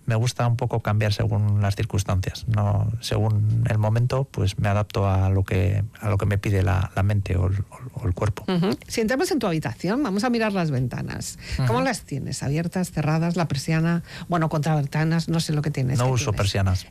me gusta un poco cambiar según las circunstancias, no según el momento, pues me adapto a lo que me pide la mente o el cuerpo. Si entramos en tu habitación, vamos a mirar las ventanas. ¿Cómo las tienes? ¿Abiertas, cerradas, la persiana? Bueno, contraventanas, no sé lo que tienes. No uso persianas.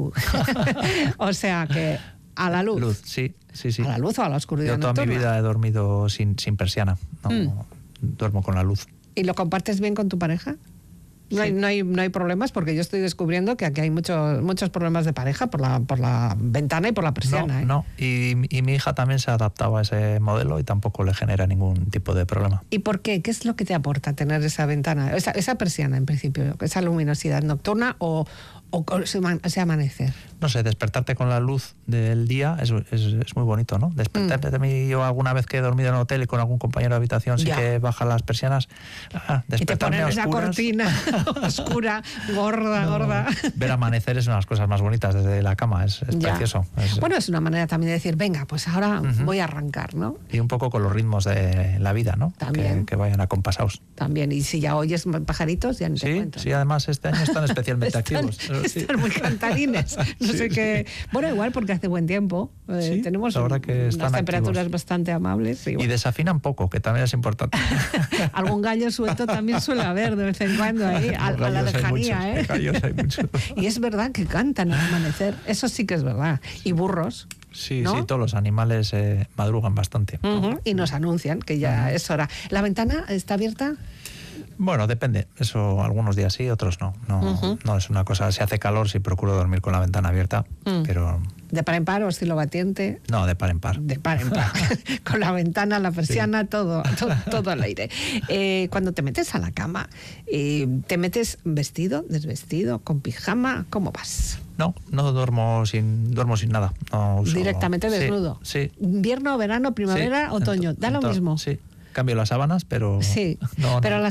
O sea que a la luz. Sí. ¿A la luz o a la oscuridad nocturna? Yo toda mi vida he dormido sin persiana, no duermo con la luz. ¿Y lo compartes bien con tu pareja? No hay problemas, porque yo estoy descubriendo que aquí hay muchos problemas de pareja por la ventana y por la persiana. No. Y mi hija también se ha adaptado a ese modelo y tampoco le genera ningún tipo de problema. ¿Y por qué? ¿Qué es lo que te aporta tener esa ventana, esa persiana en principio, esa luminosidad nocturna o ese amanecer? No sé, despertarte con la luz del día es muy bonito, ¿no? Despertarte de mí, yo alguna vez que he dormido en el hotel y con algún compañero de habitación sí que baja las persianas, despertarme y te ponen esa cortina oscura, gorda. Ver amanecer es una de las cosas más bonitas desde la cama, es precioso. Bueno, es una manera también de decir, venga, pues ahora voy a arrancar, ¿no? Y un poco con los ritmos de la vida, ¿no? También. Que vayan acompasados. También, y si ya oyes pajaritos, ya no te cuento. Sí, además este año están especialmente activos. Están muy cantarines. No sé qué. Bueno, igual porque hace buen tiempo. Tenemos unas temperaturas activos, bastante amables. Y desafinan poco, que también es importante. Algún gallo suelto también suele haber de vez en cuando ahí, a la lejanía. Gallos hay muchos. Y es verdad que cantan al amanecer, eso sí que es verdad. Y burros. Sí, ¿no? sí, todos los animales madrugan bastante. Y nos anuncian que ya es hora. ¿La ventana está abierta? Bueno, depende. Eso algunos días sí, otros no. No es una cosa. Si hace calor, sí procuro dormir con la ventana abierta, pero... ¿De par en par o estilo batiente? No, de par en par. De par en par. Con la ventana, la persiana, todo al aire. Cuando te metes a la cama, ¿te metes vestido, desvestido, con pijama? ¿Cómo vas? No duermo sin nada. No uso... Directamente desnudo. Sí. Invierno, verano, primavera, otoño. Da lo mismo. Sí. Cambio las sábanas, pero... Sí, no. Pero